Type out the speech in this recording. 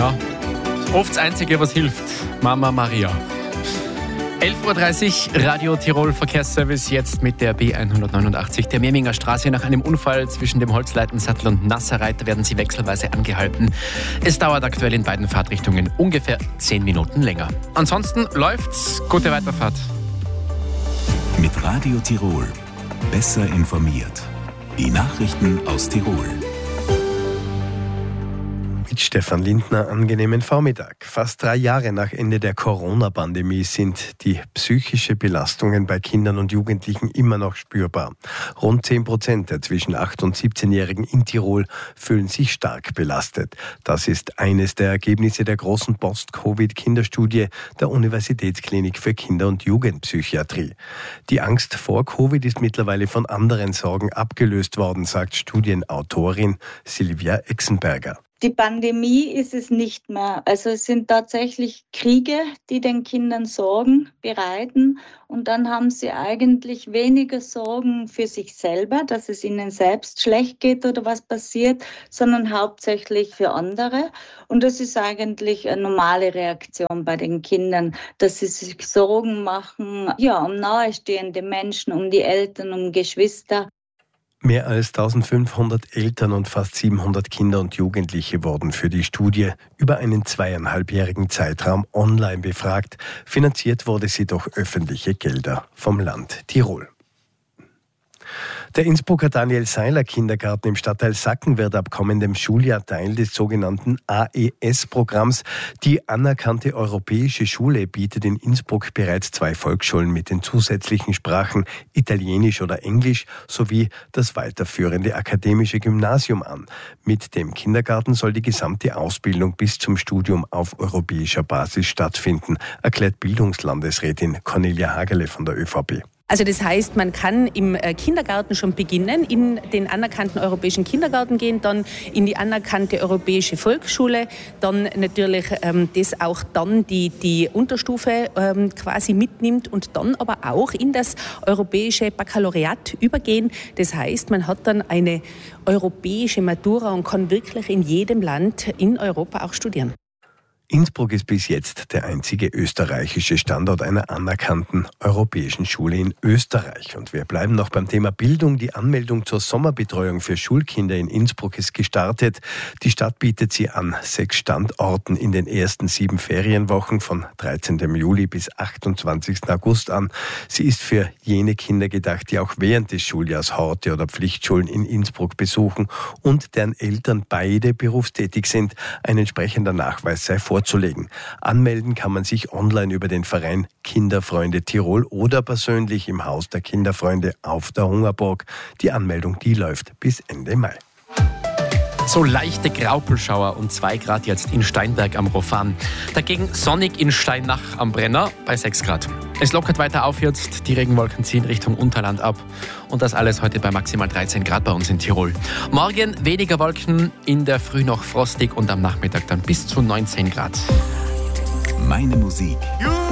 Ja, oft das Einzige, was hilft. Mama Maria. 11.30 Uhr, Radio Tirol Verkehrsservice, jetzt mit der B189 der Memminger Straße. Nach einem Unfall zwischen dem Holzleitensattel und Nasserreiter werden sie wechselweise angehalten. Es dauert aktuell in beiden Fahrtrichtungen ungefähr 10 Minuten länger. Ansonsten läuft's. Gute Weiterfahrt. Mit Radio Tirol. Besser informiert. Die Nachrichten aus Tirol. Mit Stefan Lindner, angenehmen Vormittag. Fast 3 Jahre nach Ende der Corona-Pandemie sind die psychischen Belastungen bei Kindern und Jugendlichen immer noch spürbar. Rund 10% der zwischen 8 und 17-Jährigen in Tirol fühlen sich stark belastet. Das ist eines der Ergebnisse der großen Post-Covid-Kinderstudie der Universitätsklinik für Kinder- und Jugendpsychiatrie. Die Angst vor Covid ist mittlerweile von anderen Sorgen abgelöst worden, sagt Studienautorin Silvia Exenberger. Die Pandemie ist es nicht mehr. Also es sind tatsächlich Kriege, die den Kindern Sorgen bereiten. Und dann haben sie eigentlich weniger Sorgen für sich selber, dass es ihnen selbst schlecht geht oder was passiert, sondern hauptsächlich für andere. Und das ist eigentlich eine normale Reaktion bei den Kindern, dass sie sich Sorgen machen, um nahestehende Menschen, um die Eltern, um Geschwister. Mehr als 1500 Eltern und fast 700 Kinder und Jugendliche wurden für die Studie über einen 2,5-jährigen Zeitraum online befragt. Finanziert wurde sie durch öffentliche Gelder vom Land Tirol. Der Innsbrucker Daniel-Seiler-Kindergarten im Stadtteil Sacken wird ab kommendem Schuljahr Teil des sogenannten AES-Programms. Die anerkannte europäische Schule bietet in Innsbruck bereits 2 Volksschulen mit den zusätzlichen Sprachen Italienisch oder Englisch sowie das weiterführende akademische Gymnasium an. Mit dem Kindergarten soll die gesamte Ausbildung bis zum Studium auf europäischer Basis stattfinden, erklärt Bildungslandesrätin Cornelia Hagerle von der ÖVP. Also das heißt, man kann im Kindergarten schon beginnen, in den anerkannten europäischen Kindergarten gehen, dann in die anerkannte europäische Volksschule, dann natürlich das auch dann die Unterstufe quasi mitnimmt und dann aber auch in das europäische Baccalaureat übergehen. Das heißt, man hat dann eine europäische Matura und kann wirklich in jedem Land in Europa auch studieren. Innsbruck ist bis jetzt der einzige österreichische Standort einer anerkannten europäischen Schule in Österreich. Und wir bleiben noch beim Thema Bildung. Die Anmeldung zur Sommerbetreuung für Schulkinder in Innsbruck ist gestartet. Die Stadt bietet sie an 6 Standorten in den ersten 7 Ferienwochen von 13. Juli bis 28. August an. Sie ist für jene Kinder gedacht, die auch während des Schuljahrs Horte oder Pflichtschulen in Innsbruck besuchen und deren Eltern beide berufstätig sind. Ein entsprechender Nachweis sei vorzulegen. Anmelden kann man sich online über den Verein Kinderfreunde Tirol oder persönlich im Haus der Kinderfreunde auf der Hungerburg. Die Anmeldung, die läuft bis Ende Mai. So leichte Graupelschauer und 2 Grad jetzt in Steinberg am Rofan. Dagegen sonnig in Steinach am Brenner bei 6 Grad. Es lockert weiter auf jetzt, die Regenwolken ziehen Richtung Unterland ab. Und das alles heute bei maximal 13 Grad bei uns in Tirol. Morgen weniger Wolken, in der Früh noch frostig und am Nachmittag dann bis zu 19 Grad. Meine Musik.